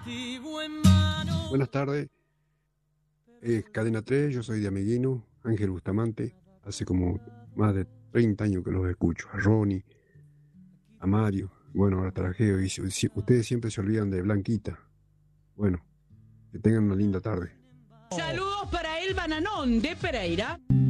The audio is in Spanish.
Buenas tardes, Cadena 3, yo soy de Ameguino, Ángel Bustamante, hace como más de 30 años que los escucho, a Ronnie, a Mario, bueno, ahora Tarajeo, y ustedes siempre se olvidan de Blanquita. Bueno, que tengan una linda tarde. Saludos para el bananón de Pereira.